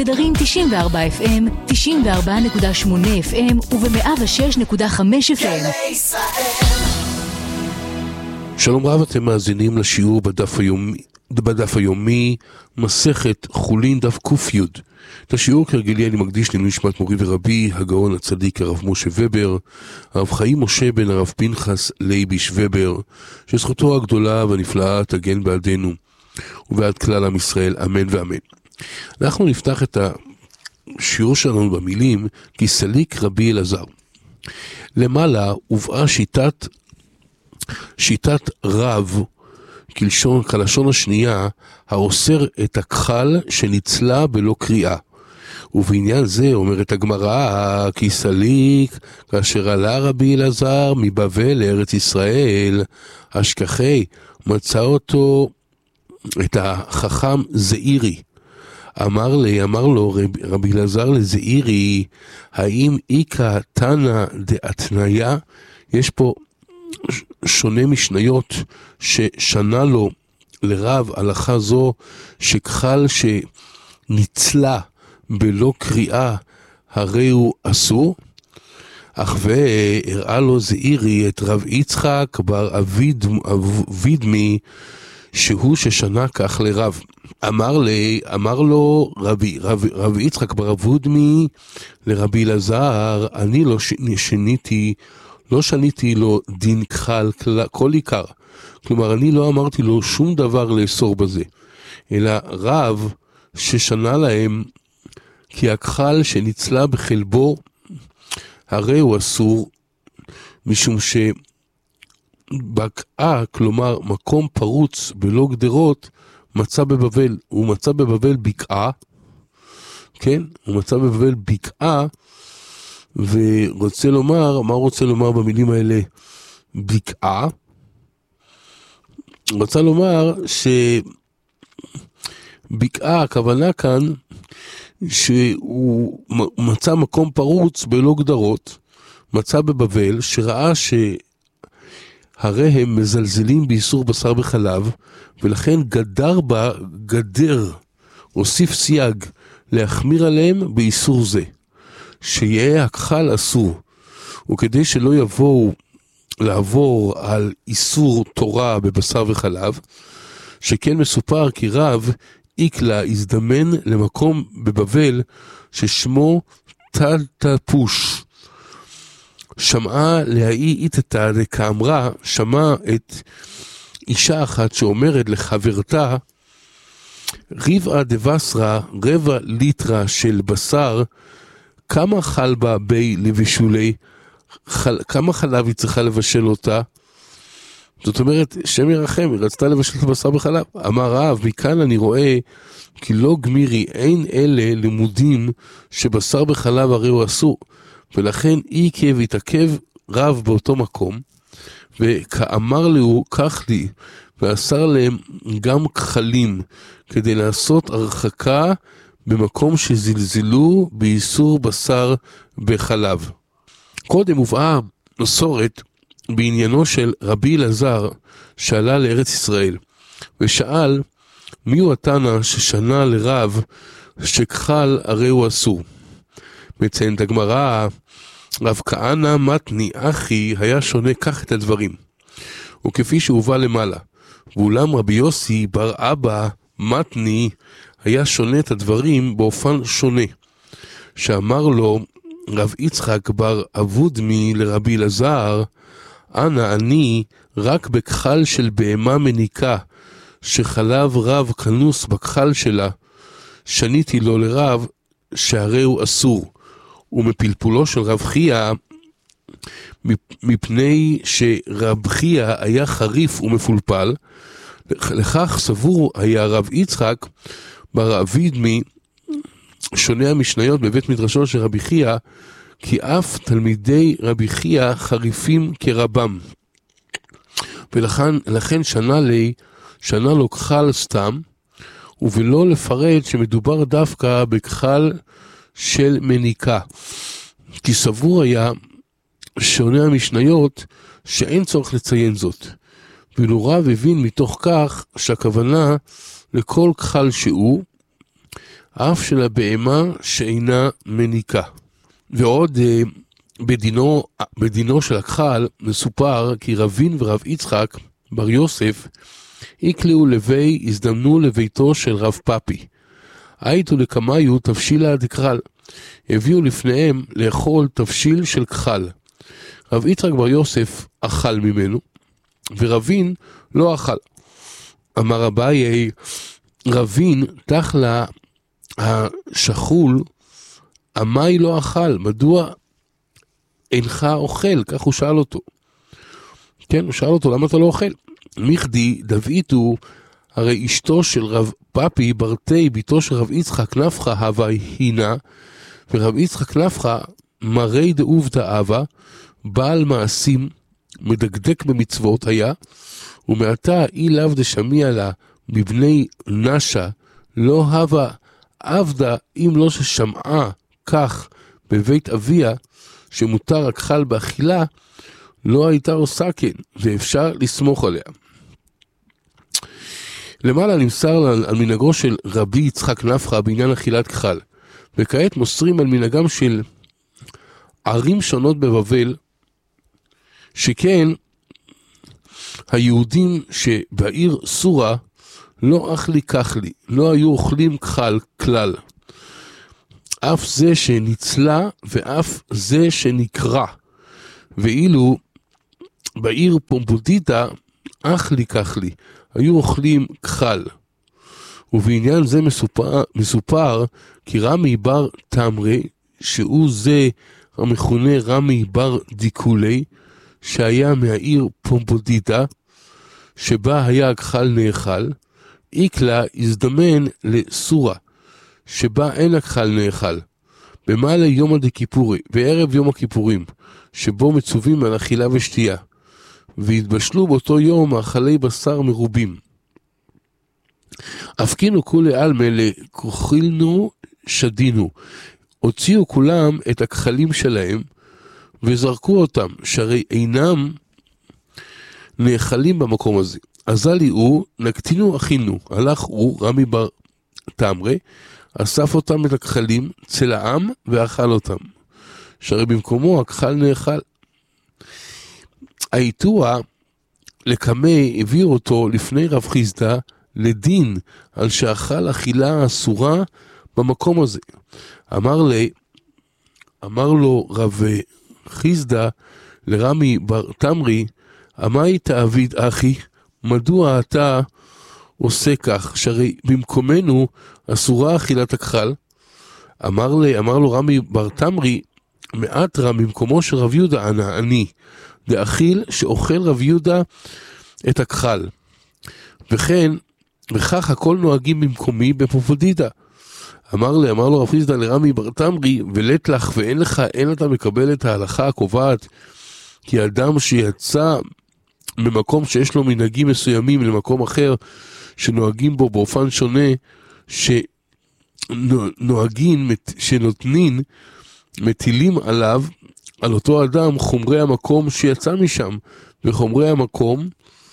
תדרים 94 FM, 94.8 FM וב-106.5 FM. שלום רב, אתם מאזינים לשיעור בדף היומי, מסכת חולין דף ק"י. את השיעור כרגילי אני מקדיש לנשמת מורי ורבי, הגאון הצדיק הרב משה ובר, הרב חיים משה בן הרב פנחס לייביש ובר, שזכותו הגדולה והנפלאה תגן בעדנו ובעד כלל עם ישראל, אמן ואמן. אנחנו נפתח את השיעור שלנו במילים כי סליק רבי אלעזר. למעלה הובאה שיטת רב כלשון השנייה האוסר את הכחל שניצלה בלא קריאה. ובעניין זה אומרת הגמרא כי סליק כאשר עלה רבי אלעזר מבבל לארץ ישראל אשכחי מצא אותו את החכם זעירי. אמר לו רבי אלעזר לזעירי, האם איקה תנא דאתניה? יש פה שונה משניות ששנה לו לרב הלכה זו שכחל שניצלה בלא קריאה הרי הוא אסור, אך והראה לו זעירי את רב יצחק בר אבידמי שהוא ששנה כך לרב. אמר לו רב יצחק בר אבידמי לרבי אלעזר, אני לא שניתי לו דין כחל כל עיקר. כלומר, אני לא אמרתי לו שום דבר לאסור בזה, אלא רב ששנה להם כי הכחל שניצלה בחלבו הרי הוא אסור, משום שבקעה, כלומר מקום פרוץ בלא גדרות, מצא בבבל. הוא מצא בבבל בקעה, כן? הוא מצא בבבל בקעה, ורוצה לומר, מה רוצה לומר במילים האלה בקעה? רוצה לומר שבקעה, הכוונה כאן שהוא מצא מקום פרוץ בלא גדרות, מצא בבבל, שראה שהרי הם מזלזלים באיסור בשר בחלב, ולכן גדר, הוסיף סייג להחמיר עליהם באיסור זה. שיהיה הכחל אסור, וכדי שלא יבואו לעבור על איסור תורה בבשר וחלב, שכן מסופר כי רב איקלה הזדמן למקום בבבל ששמו תלתפוש. שמעה להאי איתתה לכאמרה, שמעה את אישה אחת שאומרת לחברתה, רבע דבשרה, רבע ליטרה של בשר, כמה חלבה בי לבישולי, כמה חלב היא צריכה לבשל אותה? זאת אומרת, שם ירחם, היא רצתה לבשל את הבשר בחלב. אמר רב, מכאן אני רואה כי לא גמירי, אין אלה לימודים שבשר בחלב הרי הוא אסור, ולכן עיכב התעכב רב באותו מקום, וכאמר לו, כך לי, ואסר להם גם כחלים, כדי לעשות הרחקה במקום שזלזלו באיסור בשר בחלב. קודם הובאה מסורת בעניינו של רבי אלעזר שעלה לארץ ישראל, ושאל מי הוא התנא ששנה לרב שכחל הרי הוא אסור. מציינת הגמרא, רב כהנא מתני אחי היה שונה כך את הדברים, וכפי שהובא למעלה. ואולם רבי יוסי בר אבא מתני היה שונה את הדברים באופן שונה, שאמר לו רב יצחק בר אבידמי לרבי אלעזר, אנא אני רק בכחל של בהמה מניקה, שחלב רב כנוס בכחל שלה, שניתי לו לרב שהרי הוא אסור. ומפלפולו של רב חייא, מפני שרב חייא היה חריף ומפולפל, לכך סבור היה רב יצחק בר אבידמי שונה המשניות בבית מדרשו של רבי חייא, כי אף תלמידי רבי חייא חריפים כרבם, ולכן שנה לו כחל סתם, ובלא לפרט שמדובר דווקא בכחל של מניקה, כי סבור היה שונה המשניות שאין צורך לציין זאת, ואילו רב הבין מתוך כך שהכוונה לכל כחל שהוא, אף של הבהמה שאינה מניקה. ועוד בדינו של הכחל מסופר כי רבין ורב יצחק בר יוסף יקליעו לוי הזדמנו לביתו של רב פאפי. הייתו לקמיו תבשילה דקרל. הביאו לפניהם לאכול תבשיל של כחל. רב יצחק בר יוסף אכל ממנו, ורבין לא אכל. אמר אביי, רבין תחלה השחול, עמי לא אכל, מדוע אינך אוכל? כך הוא שאל אותו. כן, הוא שאל אותו, למה אתה לא אוכל? מכדי דויתו, הרי אשתו של רב פאפי ברתי, ביתו של רב יצחק נפחה הווה הינה, ורב יצחק נפחה מרי דעובדא אבה, בעל מעשים, מדקדק במצוות היה, ומעתה אי לאו דשמיע לה מבני נשה, לא הווה עבדה אם לא ששמעה כך בבית אביה, שמותר הכחל באכילה, לא הייתה עושה כן, ואפשר לסמוך עליה. למעלה נמסר על מנהגו של רבי יצחק נפחה בעניין אכילת כחל, וכעת מוסרים על מנהגם של ערים שונות בבבל, שכן היהודים שבעיר סורה לא אכלי כחלי, לא היו אוכלים כחל כלל. אף זה שניצלה ואף זה שנקרא. ואילו בעיר פומפודיטה אכלי כחלי, היו אוכלים כחל. ובעניין זה מסופר כי רמי בר תמרי, שהוא זה המכונה רמי בר דיקולי, שהיה מהעיר פומפודיטה, שבה היה הכחל נאכל, איקלה הזדמן לסורה, שבה אין הכחל נאכל, במעלה יום הדכיפורי, בערב יום הכיפורים, שבו מצווים על אכילה ושתייה, והתבשלו באותו יום מאכלי בשר מרובים. הפקינו כולי עלמא לכוחילנו שדינו, הוציאו כולם את הכחלים שלהם, וזרקו אותם, שהרי אינם נאכלים במקום הזה. אזלי הוא, נקטינו אכינו, הלך הוא, רמי בר תמרי, אסף אותם את הכחלים, צל העם, ואכל אותם. שהרי במקומו הכחל נאכל. האיתוע לקמי הביאו אותו לפני רב חיסדא לדין על שאכל אכילה אסורה במקום הזה. אמר לו רב חיסדא לרמי בר תמרי, אמי תעביד אחי, מדוע אתה עושה כך, שהרי במקומנו אסורה אכילת הכחל? אמר לו רמי בר תמרי, מעט רם במקומו של רב יהודה אני, דאכיל שאוכל רב יהודה את הכחל. וכך הכל נוהגים במקומי בפומפודיטה. אמר לו רב חיסדא לרמי בר תמרי, ולט לך ואין לך, אין אתה מקבל את ההלכה הקובעת, כי אדם שיצא ממקום שיש לו מנהגים מסוימים למקום אחר, שנוהגים בו באופן שונה, שנותנים, מטילים עליו, על אותו אדם, חומרי המקום שיצא משם, וחומרי המקום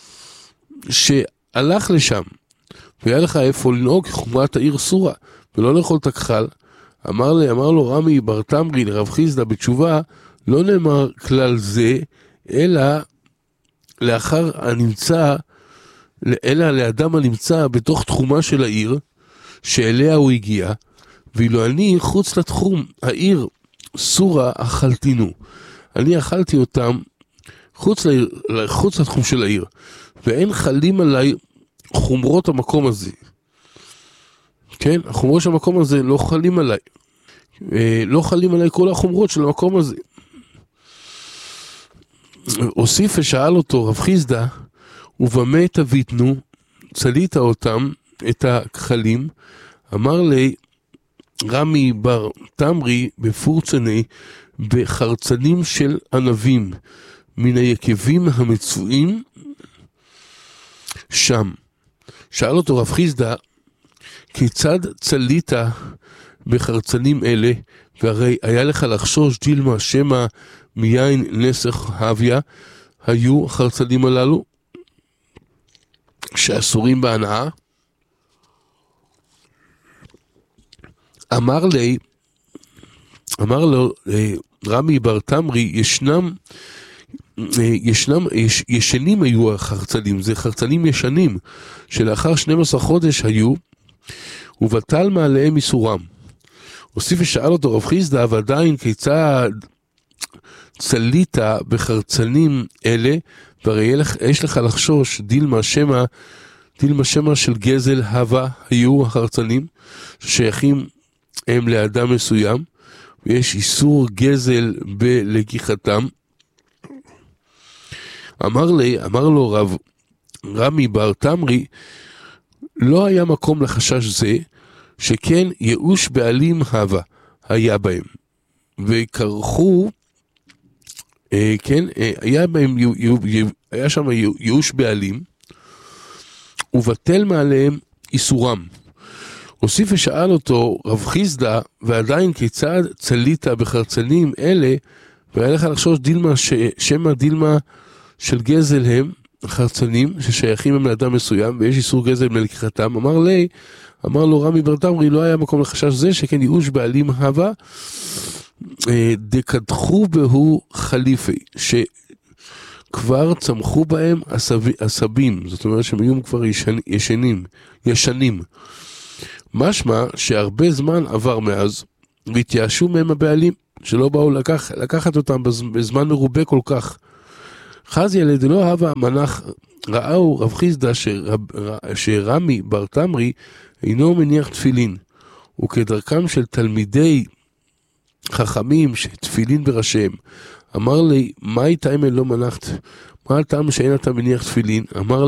שהלך לשם, והיה לך איפה לנהוג חומרת העיר סורה, ולא לאכול את הכחל. אמר לו רמי בר תמרי לרב חיסדא בתשובה, לא נאמר כלל זה, אלא לאחר הנמצא, אלא לאדם הנמצא בתוך תחומה של העיר, שאליה הוא הגיע, ואילו אני חוץ לתחום העיר סורה אכלתינו. אני אכלתי אותם חוץ לתחום של העיר, ואין חלים עליי חומרות המקום הזה. כן, החומרות של המקום הזה לא חלים עליי. לא חלים עליי כל החומרות של המקום הזה. הוסיף ושאל אותו רב חיסדא, ובמה תביתנו, צלית אותם, את הכחלים? אמר לי רמי בר תמרי בפורצני, בחרצנים של ענבים, מן היקבים המצויים שם. שאל אותו רב חיסדא, כיצד צלית בחרצנים אלה, והרי היה לך לחשוש דילמה שמה מיין נסך הוויה, היו החרצנים הללו שאסורים בהנאה? אמר לו רמי בר תמרי, ישנים היו החרצנים, זה חרצנים ישנים, שלאחר 12 חודש היו, ובטל מעליהם איסורם. הוסיף ושאל אותו רב חיסדא, ועדיין כיצד צלית בחרצנים אלה, והרי יש לך לחשוש דילמה שמא של גזל הווה היו החרצנים, ששייכים הם לאדם מסוים, ויש איסור גזל בלקיחתם. אמר לו רמי בר תמרי, לא היה מקום לחשש זה, שכן ייאוש בעלים הווה היה בהם, וקרחו, כן, היה שם ייאוש בעלים, ובטל מעליהם איסורם. הוסיף ושאל אותו רב חיסדא, ועדיין כיצד צלית בחרצנים אלה, והיה לך לחשוש שמא דילמה של גזל הם חרצנים ששייכים הם לאדם מסוים, ויש איסור גזל מלקיחתם. אמר לו רמי בר תמרי, לא היה מקום לחשש זה, שכן ייאוש בעלים הווה, דקדחו בהו חליפי, שכבר צמחו בהם עשבים, זאת אומרת שהם היו כבר ישנים. משמע שהרבה זמן עבר מאז, והתייאשו מהם הבעלים, שלא באו לקחת אותם בזמן מרובה כל כך. חז ילד לא הווה מנח, ראו רב חיסדא שרמי בר תמרי אינו מניח תפילין, וכדרכם של תלמידי חכמים שתפילין בראשיהם. אמר לי, מה איתה אם לא מנחת? מה הטעם שאין אתה מניח תפילין? אמר